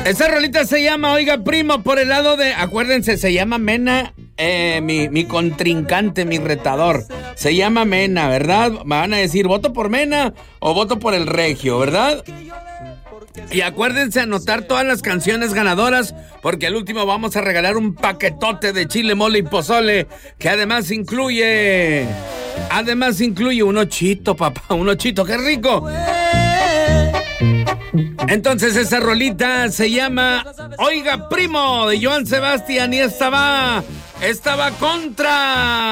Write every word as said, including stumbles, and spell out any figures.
Esa rolita se llama Oiga Primo, por el lado de, acuérdense, se llama Mena, eh, mi, mi contrincante, mi retador. Se llama Mena, ¿verdad? Van a decir, ¿voto por Mena o voto por el Regio, verdad? Y acuérdense anotar todas las canciones ganadoras, porque al último vamos a regalar un paquetote de chile, mole y pozole, que además incluye, además incluye un ochito, papá, un ochito, ¡qué rico! Entonces esa rolita se llama Oiga Primo, de Joan Sebastián, y esta va, esta va contra...